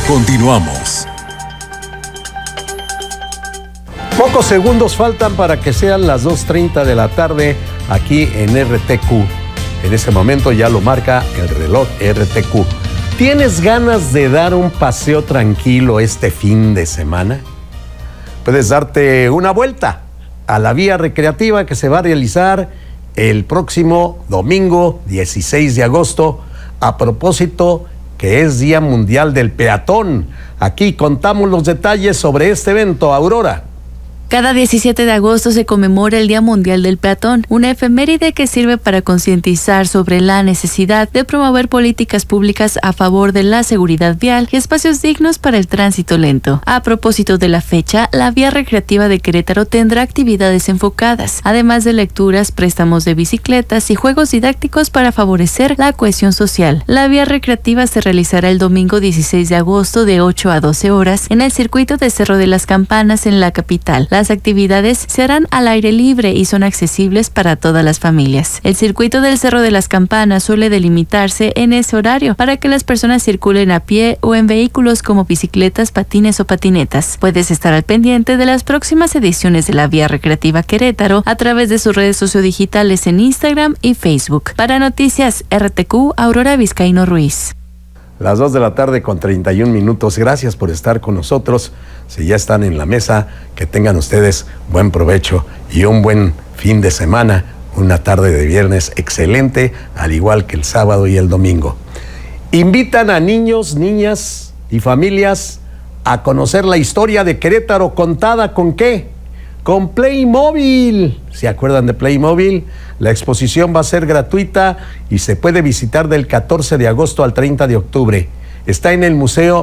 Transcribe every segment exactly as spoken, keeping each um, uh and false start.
Continuamos. Pocos segundos faltan para que sean las dos treinta de la tarde aquí en R T Q. En ese momento ya lo marca el reloj R T Q. ¿Tienes ganas de dar un paseo tranquilo este fin de semana? Puedes darte una vuelta a la vía recreativa que se va a realizar el próximo domingo dieciséis de agosto, a propósito que es Día Mundial del Peatón. Aquí contamos los detalles sobre este evento, Aurora. Cada diecisiete de agosto se conmemora el Día Mundial del Peatón, una efeméride que sirve para concientizar sobre la necesidad de promover políticas públicas a favor de la seguridad vial y espacios dignos para el tránsito lento. A propósito de la fecha, la vía recreativa de Querétaro tendrá actividades enfocadas, además de lecturas, préstamos de bicicletas y juegos didácticos para favorecer la cohesión social. La vía recreativa se realizará el domingo dieciséis de agosto de ocho a doce horas en el circuito de Cerro de las Campanas en la capital. Las actividades se harán al aire libre y son accesibles para todas las familias. El circuito del Cerro de las Campanas suele delimitarse en ese horario para que las personas circulen a pie o en vehículos como bicicletas, patines o patinetas. Puedes estar al pendiente de las próximas ediciones de la Vía Recreativa Querétaro a través de sus redes sociodigitales en Instagram y Facebook. Para Noticias R T Q, Aurora Vizcaíno Ruiz. Las dos de la tarde con treinta y un minutos. Gracias por estar con nosotros. Si ya están en la mesa, que tengan ustedes buen provecho y un buen fin de semana. Una tarde de viernes excelente, al igual que el sábado y el domingo. Invitan a niños, niñas y familias a conocer la historia de Querétaro contada ¿con qué? Con Playmobil. ¿Se acuerdan de Playmobil? La exposición va a ser gratuita y se puede visitar del catorce de agosto al treinta de octubre. Está en el Museo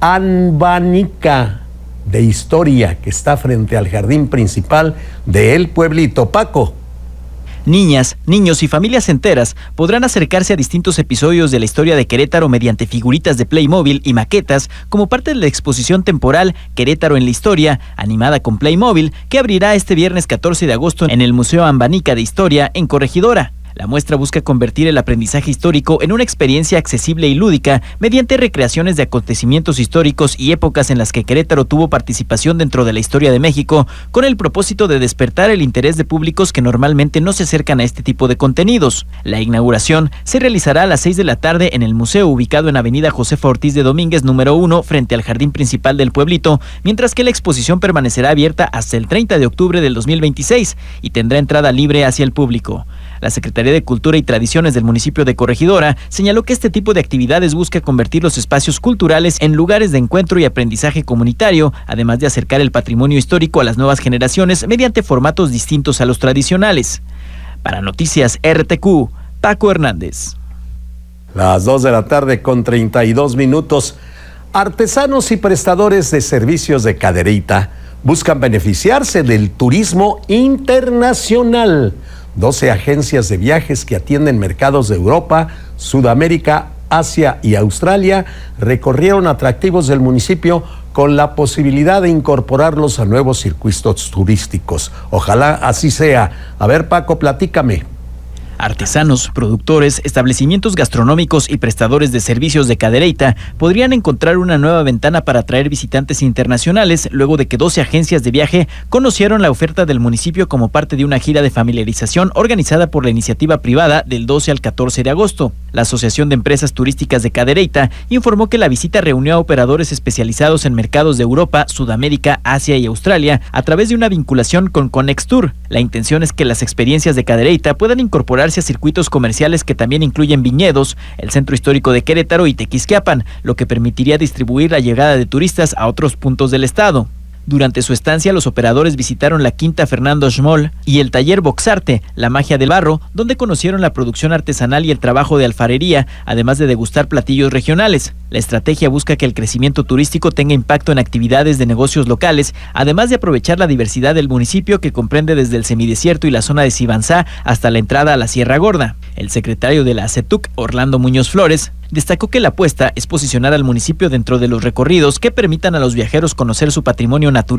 Anbanica de Historia, que está frente al jardín principal de El Pueblito. Paco. Niñas, niños y familias enteras podrán acercarse a distintos episodios de la historia de Querétaro mediante figuritas de Playmobil y maquetas como parte de la exposición temporal Querétaro en la Historia, animada con Playmobil, que abrirá este viernes catorce de agosto en el Museo Anbanica de Historia en Corregidora. La muestra busca convertir el aprendizaje histórico en una experiencia accesible y lúdica mediante recreaciones de acontecimientos históricos y épocas en las que Querétaro tuvo participación dentro de la historia de México, con el propósito de despertar el interés de públicos que normalmente no se acercan a este tipo de contenidos. La inauguración se realizará a las seis de la tarde en el museo ubicado en Avenida Josefa Ortiz de Domínguez número uno frente al jardín principal del pueblito, mientras que la exposición permanecerá abierta hasta el treinta de octubre del dos mil veintiséis y tendrá entrada libre hacia el público. La Secretaría de Cultura y Tradiciones del municipio de Corregidora señaló que este tipo de actividades busca convertir los espacios culturales en lugares de encuentro y aprendizaje comunitario, además de acercar el patrimonio histórico a las nuevas generaciones mediante formatos distintos a los tradicionales. Para Noticias R T Q, Paco Hernández. Las dos de la tarde con treinta y dos minutos. Artesanos y prestadores de servicios de Cadereyta buscan beneficiarse del turismo internacional. doce agencias de viajes que atienden mercados de Europa, Sudamérica, Asia y Australia recorrieron atractivos del municipio con la posibilidad de incorporarlos a nuevos circuitos turísticos. Ojalá así sea. A ver, Paco, platícame. Artesanos, productores, establecimientos gastronómicos y prestadores de servicios de Cadereyta podrían encontrar una nueva ventana para atraer visitantes internacionales luego de que doce agencias de viaje conocieron la oferta del municipio como parte de una gira de familiarización organizada por la iniciativa privada del doce al catorce de agosto. La Asociación de Empresas Turísticas de Cadereyta informó que la visita reunió a operadores especializados en mercados de Europa, Sudamérica, Asia y Australia a través de una vinculación con Conextour. La intención es que las experiencias de Cadereyta puedan incorporar a circuitos comerciales que también incluyen viñedos, el centro histórico de Querétaro y Tequisquiapan, lo que permitiría distribuir la llegada de turistas a otros puntos del estado. Durante su estancia, los operadores visitaron la Quinta Fernando Schmoll y el taller Boxarte, la magia del barro, donde conocieron la producción artesanal y el trabajo de alfarería, además de degustar platillos regionales. La estrategia busca que el crecimiento turístico tenga impacto en actividades de negocios locales, además de aprovechar la diversidad del municipio que comprende desde el semidesierto y la zona de Sibanzá hasta la entrada a la Sierra Gorda. El secretario de la ACETUC, Orlando Muñoz Flores, destacó que la apuesta es posicionar al municipio dentro de los recorridos que permitan a los viajeros conocer su patrimonio natural